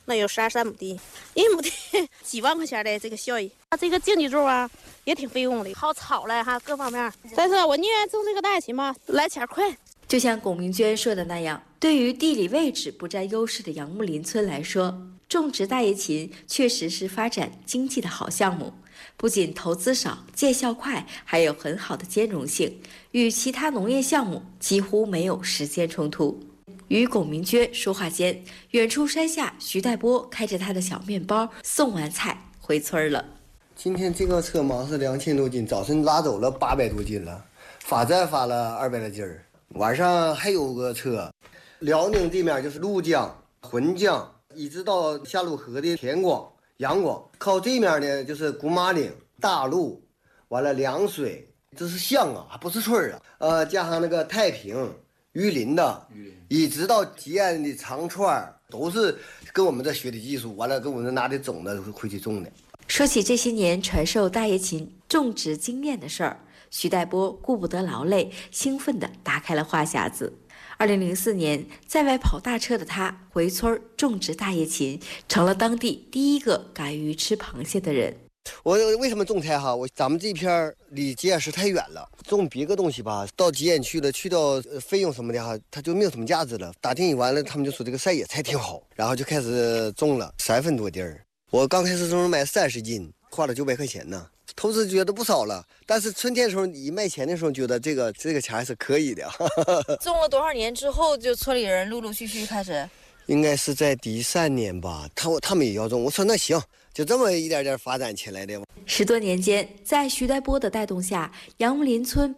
那有12、13亩地，1亩地几万块钱的这个效益。这个竞技种啊，也挺费用的，好草了哈，各方面。但是我宁愿种这个大叶芹吧，来钱快。 就像龚明娟说的那样，对于地理位置不占优势的杨木林村来说，种植大叶芹确实是发展经济的好项目。不仅投资少、见效快，还有很好的兼容性，与其他农业项目几乎没有时间冲突。与龚明娟说话间，远处山下徐代波开着他的小面包，送完菜回村了。 今天这个车忙是2000多斤，早晨拉走了800多斤了，发站发了200来斤儿，晚上还有个车。辽宁这面就是怒江、浑江，一直到下鲁河的田广、阳广，靠这面呢就是古马岭、大路，完了凉水，这是乡啊，还不是村啊。加上那个太平、榆林的，一直到吉安的长串，都是跟我们这学的技术，完了跟我们拿的种子回去种的。 说起这些年传授大叶芹种植经验的事儿，徐代波顾不得劳累，兴奋地打开了话匣子。2004年，在外跑大车的他回村种植大叶芹，成了当地第一个敢于吃螃蟹的人。 我为什么种菜哈？咱们这片离吉安市太远了，种别个东西吧，到吉安去了，去到费用什么的哈，它就没有什么价值了。打听完了，他们就说这个晒野菜挺好，然后就开始种了3分多地儿。我刚开始种买30斤，花了900块钱呢。投资觉得不少了，但是春天的时候一卖钱的时候，觉得这个钱还是可以的。 种了多少年之后，就村里人陆陆续续开始？ 应该是在第3年吧，他们也要种，我说那行，就这么一点点发展起来的。 10多年间，在徐代波的带动下，杨木林村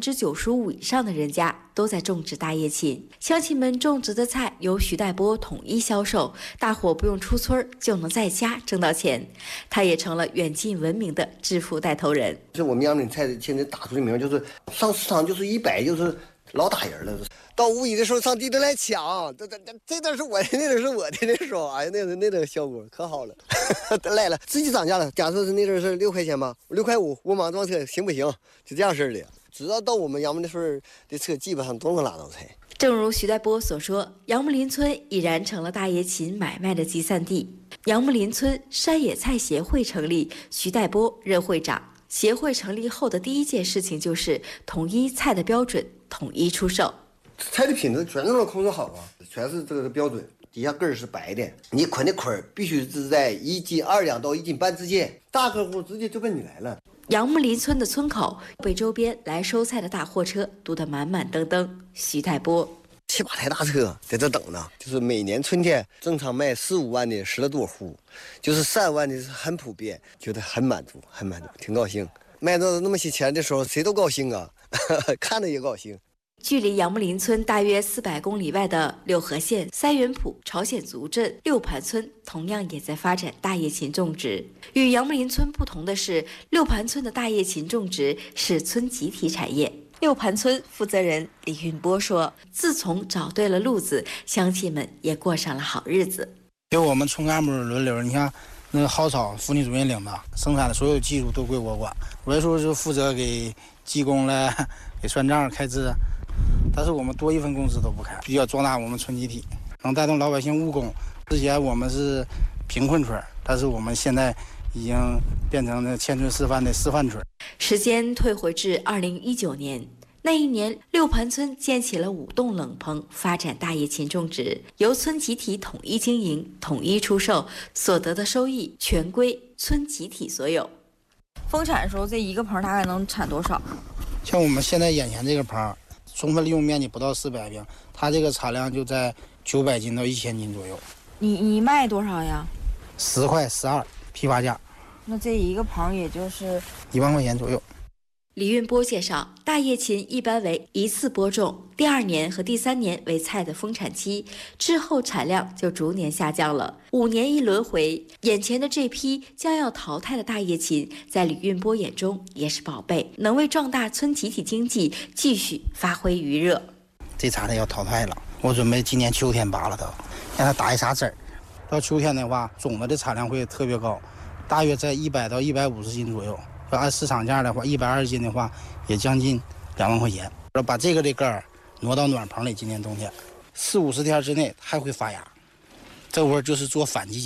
95%以上的人家都在种植大叶芹。乡亲们种植的菜由徐代波统一销售，大伙不用出村就能在家挣到钱。他也成了远近闻名的致富带头人。 这我们杨木林菜现在打出的名，就是上市场就是100，就是老打人了。到5一的时候上地里来抢，这段是我的，那段是我的，那时候哎呀，那个效果可好了。来了，自己涨价了。假设是那阵是6块钱吧，6块5，我马上装车行不行？就这样式的。只要到我们杨木林村的车，基本上都能拉到菜。 正如徐代波所说，杨木林村已然成了大叶芹买卖的集散地。杨木林村山野菜协会成立，徐代波任会长。协会成立后的第一件事情就是统一菜的标准，统一出售。 菜的品质全都能控制好啊，全是这个标准。底下根儿是白的，你捆的捆儿必须是在1斤2两到1斤半之间，大客户直接就奔你来了。 杨木林村的村口被周边来收菜的大货车堵得满满登登。徐代波 7、8台大车在这等呢，就是每年春天正常卖4、5万的10来多户，就是3万的是很普遍，觉得很满足，挺高兴。卖到那么些钱的时候，谁都高兴啊，看着也高兴。 距离杨木林村大约400公里外的六合县三元浦朝鲜族镇六盘村，同样也在发展大叶芹种植。与杨木林村不同的是，六盘村的大叶芹种植是村集体产业。六盘村负责人李运波说：“自从找对了路子，乡亲们也过上了好日子。 就我们村干部轮流，你像那个蒿草，妇女主任领的，生产的所有技术都归我管。我有时候就负责给技工了，给算账开支。但是我们多一分工资都不开，比较壮大我们村集体，能带动老百姓务工。之前我们是贫困村，但是我们现在已经变成了千村示范的示范村。” 时间退回至2019年，那一年六盘村建起了5栋冷棚，发展大叶芹种植，由村集体统一经营、统一出售，所得的收益全归村集体所有。 丰产的时候，这一个棚大概能产多少？ 像我们现在眼前这个棚，充分利用面积不到400平，它这个产量就在900斤到1000斤左右。 你卖多少呀 ？10块12批发价。 那这一个棚也就是 1万块钱左右。 李运波介绍，大叶芹一般为一次播种，第2年和第3年为菜的丰产期，之后产量就逐年下降了。5年一轮回，眼前的这批将要淘汰的大叶芹，在李运波眼中也是宝贝，能为壮大村集体经济继续发挥余热。 这茬的要淘汰了，我准备今年秋天拔了它，让它打一茬籽儿。到秋天的话，种子的产量会特别高，大约在100到150斤左右。要按市场价的话，120斤的话，也将近2万块钱。把这个的根儿挪到暖棚里，今年冬天4、50天之内还会发芽。这会儿就是做反季节。